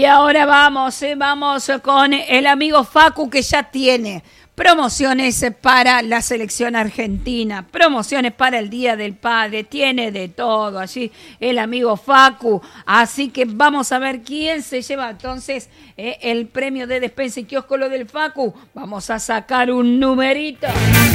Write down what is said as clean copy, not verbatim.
ahora vamos con el amigo Facu, que ya tiene promociones para la selección argentina, promociones para el Día del Padre, tiene de todo allí el amigo Facu. Así que vamos a ver quién se lleva entonces el premio de Despensa y Kiosco, lo del Facu. Vamos a sacar un numerito.